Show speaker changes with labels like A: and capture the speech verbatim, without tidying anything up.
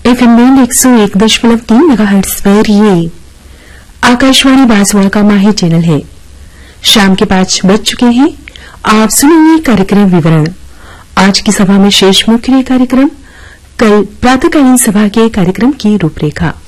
A: FM band एक सौ एक दशमलव तीन मेगाहर्ट्ज पर ये आकाशवाणी बांसवाड़ा का माही चैनल है। शाम के पांच बज चुके हैं। आप सुनेंगे कार्यक्रम विवरण। आज की सभा में शेष मुख्य कार्यक्रम, कल प्रातःकालीन सभा के कार्यक्रम की रूपरेखा।